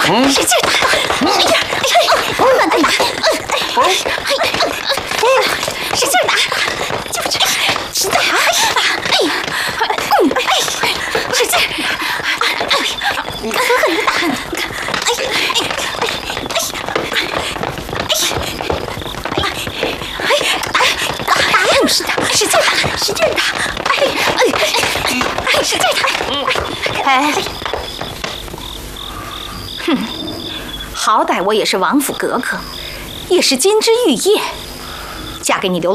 打，使劲打！哎呀，慢点打！使劲打！就是使劲打！使劲！你狠狠的打！打！是的，使劲打！使劲打！使劲打！哼，好歹我也是王府格格，也是金枝玉叶，嫁给你刘